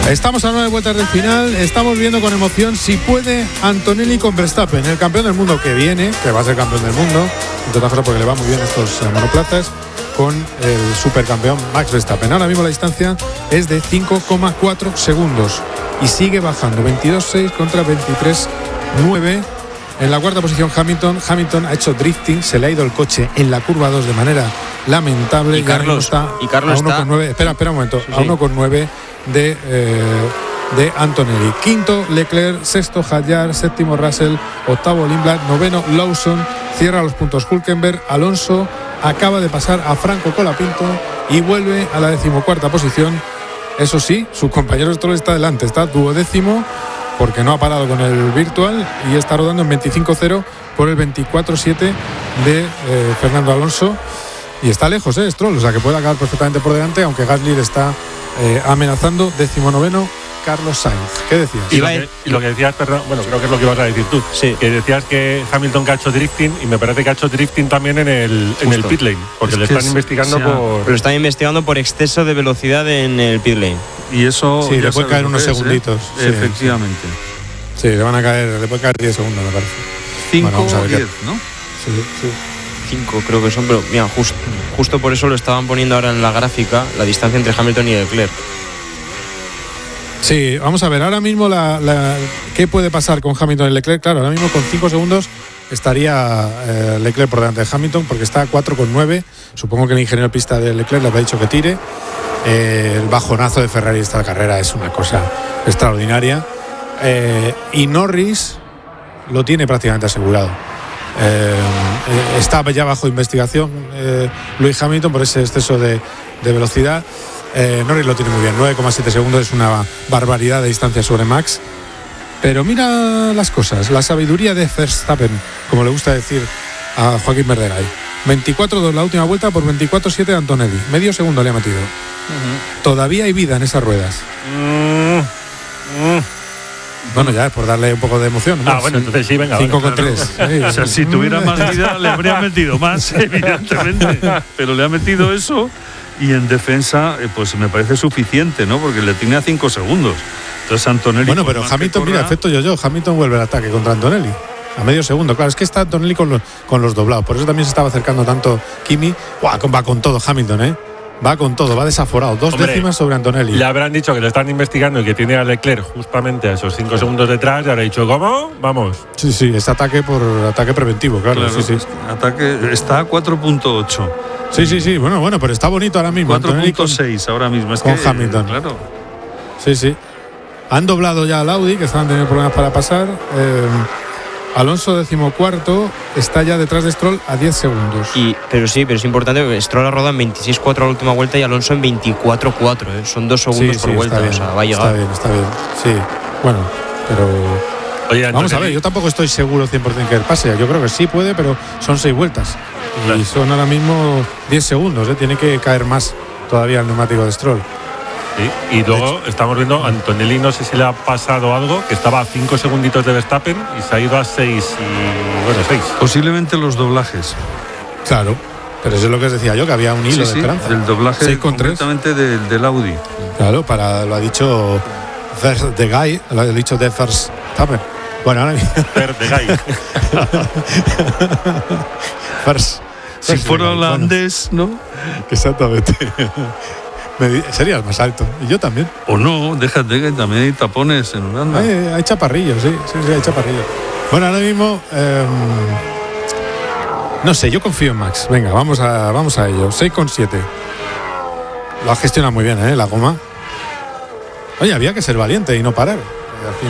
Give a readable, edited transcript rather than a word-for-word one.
Estamos a 9 vueltas del final. Estamos viendo con emoción si puede Antonelli con Verstappen, el campeón del mundo que viene, que va a ser campeón del mundo, entre otras cosas porque le va muy bien estos monoplazas, con el supercampeón Max Verstappen. Ahora mismo la distancia es de 5,4 segundos y sigue bajando, 22.6 contra 23.9. En la cuarta posición Hamilton ha hecho drifting, se le ha ido el coche en la curva 2 de manera lamentable. Y Carlos está a 1,9. Espera un momento, sí. A 1,9 de Antonelli. Quinto Leclerc, sexto Hadjar, séptimo Russell, octavo Lindblad, noveno Lawson, cierra los puntos Hülkenberg. Alonso acaba de pasar a Franco Colapinto y vuelve a la 14ª posición. Eso sí, su compañero Stroll está delante, está duodécimo porque no ha parado con el virtual y está rodando en 25.0 por el 24.7 de Fernando Alonso. Y está lejos, Stroll, o sea que puede acabar perfectamente por delante, aunque Gasly le está amenazando. 19º Carlos Sainz. ¿Qué decías? Y lo que decías, perdón, bueno, creo que es lo que ibas a decir tú. Sí. Que decías que Hamilton que ha hecho drifting, y me parece que ha hecho drifting también en el pit lane, porque le están investigando por... Lo están investigando por exceso de velocidad en el pit lane. Y eso... Sí, le puede caer unos segunditos. Sí, efectivamente. Sí, le puede caer 10 segundos, me parece. 5 o 10, ¿no? Sí. 5 creo que son, pero mira, justo por eso lo estaban poniendo ahora en la gráfica, la distancia entre Hamilton y Leclerc. Sí, vamos a ver, ahora mismo ¿qué puede pasar con Hamilton y Leclerc? Claro, ahora mismo con 5 segundos estaría Leclerc por delante de Hamilton, porque está a 4,9. Supongo que el ingeniero de pista de Leclerc le ha dicho que tire. El bajonazo de Ferrari esta carrera es una cosa extraordinaria. Y Norris lo tiene prácticamente asegurado. Está ya bajo investigación Lewis Hamilton por ese exceso de velocidad. Norris lo tiene muy bien, 9,7 segundos, es una barbaridad de distancia sobre Max. Pero mira las cosas, la sabiduría de Verstappen, como le gusta decir a Joaquín Verderay. 24-2 la última vuelta por 24-7 de Antonelli, medio segundo le ha metido. Todavía hay vida en esas ruedas. Bueno, ya es por darle un poco de emoción, ¿no? Bueno, entonces sí, venga. 5,3. O sea, si tuviera más vida le habría metido más, evidentemente. Pero le ha metido eso y en defensa, pues me parece suficiente, ¿no? Porque le tiene a 5 segundos. Entonces Antonelli... Bueno, pero Hamilton, mira, efecto yo. Hamilton vuelve al ataque contra Antonelli. A medio segundo, claro, es que está Antonelli con los doblados. Por eso también se estaba acercando tanto Kimi. Va con todo Hamilton, Va con todo, va desaforado. 2 décimas sobre Antonelli. Le habrán dicho que le están investigando y que tiene a Leclerc justamente a esos 5 segundos detrás. Y habrá dicho, ¿cómo? Vamos. Sí, es ataque por ataque preventivo, claro. Sí. Ataque está a 4.8. Sí, bueno, pero está bonito ahora mismo. 4.6 ahora mismo. Es con que, Hamilton. Claro. Sí. Han doblado ya al Audi, que estaban teniendo problemas para pasar. Alonso 14º está ya detrás de Stroll a 10 segundos. Pero es importante que Stroll ha rodado en 26.4 la última vuelta y Alonso en 24.4. Son 2 segundos por vuelta. Bien, o sea, va a llegar. Está bien. Sí, bueno, pero... Oye, vamos a ver, yo tampoco estoy seguro 100% que él pase. Yo creo que sí puede, pero son 6 vueltas. Y son ahora mismo 10 segundos. Tiene que caer más todavía el neumático de Stroll. Sí, y luego estamos viendo Antonelli, no sé si le ha pasado algo, que estaba a 5 segunditos de Verstappen y se ha ido a 6 6. Posiblemente los doblajes. Claro, pero eso es lo que os decía yo, que había un hilo de esperanza. El doblaje completamente del Audi. Claro, lo ha dicho Verstappen, lo ha dicho de Verstappen. Bueno, ahora mismo. Si fuera holandés, ¿no? Exactamente. Serías más alto. Y yo también. O no, déjate que también hay tapones en Holanda. Hay chaparrillos, sí, hay chaparrillos. Bueno, ahora mismo no sé, yo confío en Max. Venga, vamos a ello. 6,7. Lo ha gestionado muy bien, la goma. Oye, había que ser valiente y no parar.